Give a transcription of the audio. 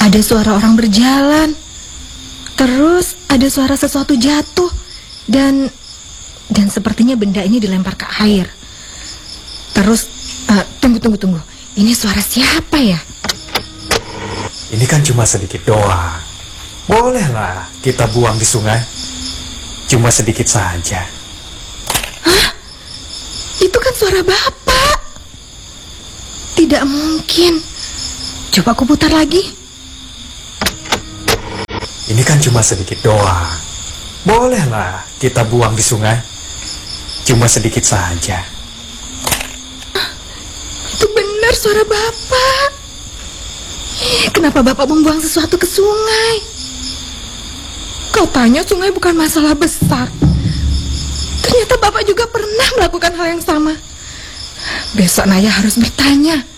ada suara orang berjalan. Terus ada suara sesuatu jatuh. Dan sepertinya benda ini dilempar ke air. Terus, tunggu. Ini suara siapa ya? Ini kan cuma sedikit doang. Bolehlah kita buang di sungai. Cuma sedikit saja. Hah? Itu kan suara Bapak. Tidak mungkin. Coba aku putar lagi. Ini kan cuma sedikit doang. Bolehlah kita buang di sungai. Cuma sedikit saja. Itu benar suara Bapak. Kenapa Bapak membuang sesuatu ke sungai? Katanya sungai bukan masalah besar. Ternyata Bapak juga pernah melakukan hal yang sama. Besok Naya harus bertanya.